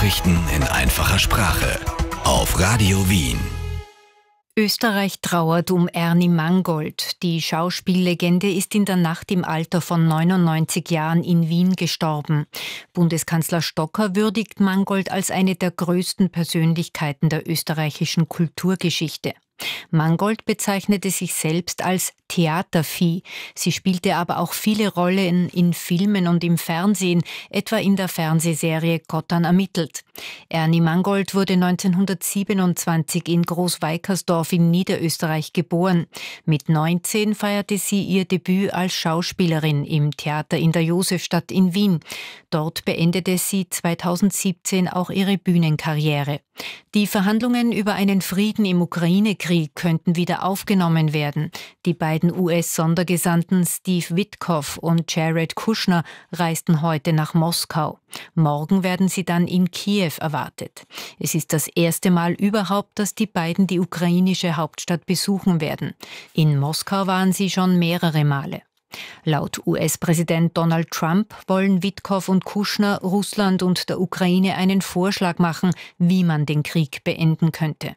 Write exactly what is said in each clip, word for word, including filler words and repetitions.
Nachrichten in einfacher Sprache auf Radio Wien. Österreich trauert um Ernie Mangold. Die Schauspiellegende ist in der Nacht im Alter von neunundneunzig Jahren in Wien gestorben. Bundeskanzler Stocker würdigt Mangold als eine der größten Persönlichkeiten der österreichischen Kulturgeschichte. Mangold bezeichnete sich selbst als Theatervieh. Sie spielte aber auch viele Rollen in Filmen und im Fernsehen, etwa in der Fernsehserie Kottern ermittelt. Ernie Mangold wurde neunzehnhundertsiebenundzwanzig in Großweikersdorf in Niederösterreich geboren. Mit neunzehn feierte sie ihr Debüt als Schauspielerin im Theater in der Josefstadt in Wien. Dort beendete sie zweitausendsiebzehn auch ihre Bühnenkarriere. Die Verhandlungen über einen Frieden im Ukraine-Krieg könnten wieder aufgenommen werden. Die beiden U S-Sondergesandten Steve Witkoff und Jared Kushner reisten heute nach Moskau. Morgen werden sie dann in Kiew erwartet. Es ist das erste Mal überhaupt, dass die beiden die ukrainische Hauptstadt besuchen werden. In Moskau waren sie schon mehrere Male. Laut U S-Präsident Donald Trump wollen Witkoff und Kushner Russland und der Ukraine einen Vorschlag machen, wie man den Krieg beenden könnte.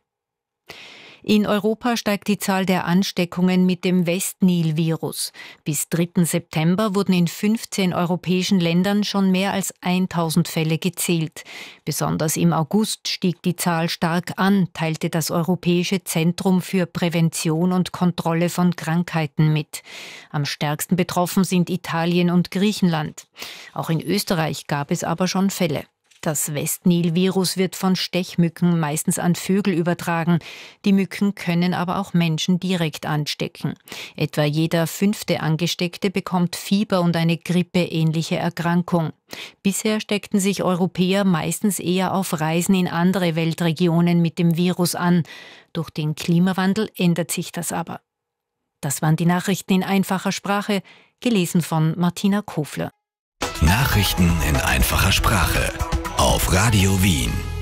In Europa steigt die Zahl der Ansteckungen mit dem Westnil-Virus. Bis dritten September wurden in fünfzehn europäischen Ländern schon mehr als tausend Fälle gezählt. Besonders im August stieg die Zahl stark an, teilte das Europäische Zentrum für Prävention und Kontrolle von Krankheiten mit. Am stärksten betroffen sind Italien und Griechenland. Auch in Österreich gab es aber schon Fälle. Das Westnil-Virus wird von Stechmücken meistens an Vögel übertragen. Die Mücken können aber auch Menschen direkt anstecken. Etwa jeder fünfte Angesteckte bekommt Fieber und eine grippeähnliche Erkrankung. Bisher steckten sich Europäer meistens eher auf Reisen in andere Weltregionen mit dem Virus an. Durch den Klimawandel ändert sich das aber. Das waren die Nachrichten in einfacher Sprache, gelesen von Martina Kofler. Nachrichten in einfacher Sprache auf Radio Wien.